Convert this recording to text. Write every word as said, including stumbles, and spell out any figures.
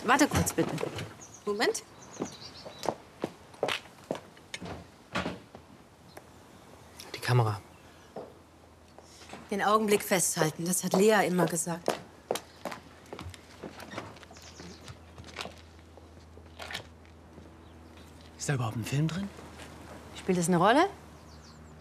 Warte kurz, bitte. Moment. Die Kamera. Den Augenblick festhalten, das hat Lea immer gesagt. Ist da überhaupt ein Film drin? Spielt das eine Rolle?